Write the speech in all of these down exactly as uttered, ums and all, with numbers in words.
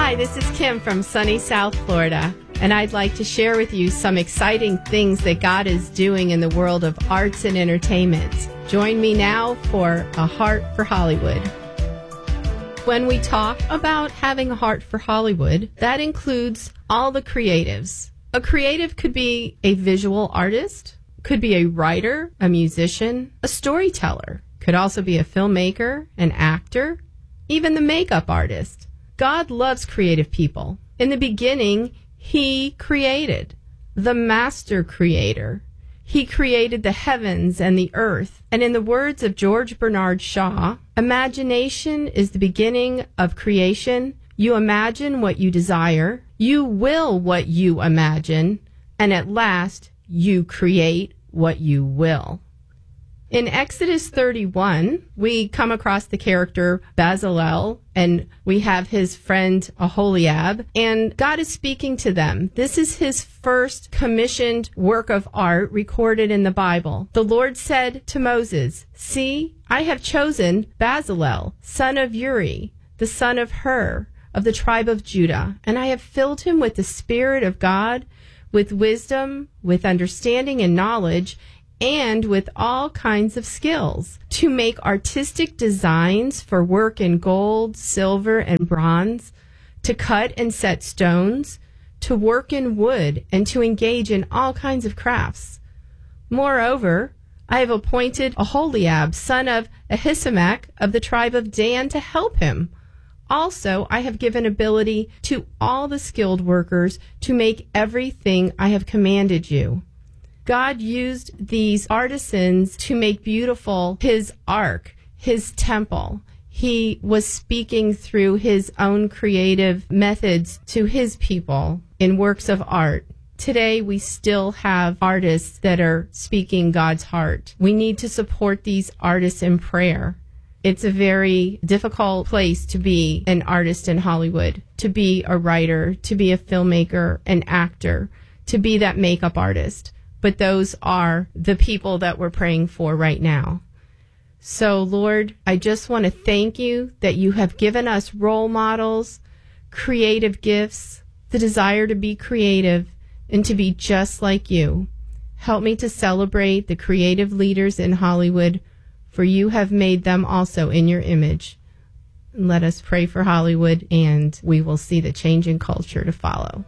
Hi, this is Kim from sunny South Florida, and I'd like to share with you some exciting things that God is doing in the world of arts and entertainment. Join me now for A Heart for Hollywood. When we talk about having a heart for Hollywood, that includes all the creatives. A creative could be a visual artist, could be a writer, a musician, a storyteller, could also be a filmmaker, an actor, even the makeup artist. God loves creative people. In the beginning, He created, the master creator. He created the heavens and the earth. And in the words of George Bernard Shaw, imagination is the beginning of creation. You imagine what you desire. You will what you imagine. And at last, you create what you will. In Exodus thirty-one, we come across the character Bezalel, and we have his friend Aholiab, and God is speaking to them. This is his first commissioned work of art recorded in the Bible. The Lord said to Moses, "See, I have chosen Bezalel, son of Uri, the son of Hur, of the tribe of Judah, and I have filled him with the Spirit of God, with wisdom, with understanding and knowledge, and with all kinds of skills, to make artistic designs for work in gold, silver, and bronze, to cut and set stones, to work in wood, and to engage in all kinds of crafts. Moreover, I have appointed Aholiab, son of Ahisamach, of the tribe of Dan, to help him. Also, I have given ability to all the skilled workers to make everything I have commanded you." God used these artisans to make beautiful his ark, his temple. He was speaking through his own creative methods to his people in works of art. Today, we still have artists that are speaking God's heart. We need to support these artists in prayer. It's a very difficult place to be an artist in Hollywood, to be a writer, to be a filmmaker, an actor, to be that makeup artist. But those are the people that we're praying for right now. So, Lord, I just want to thank you that you have given us role models, creative gifts, the desire to be creative and to be just like you. Help me to celebrate the creative leaders in Hollywood, for you have made them also in your image. Let us pray for Hollywood, and we will see the change in culture to follow.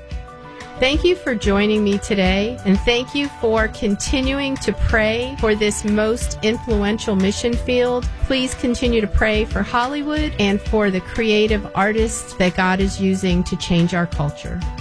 Thank you for joining me today, and thank you for continuing to pray for this most influential mission field. Please continue to pray for Hollywood and for the creative artists that God is using to change our culture.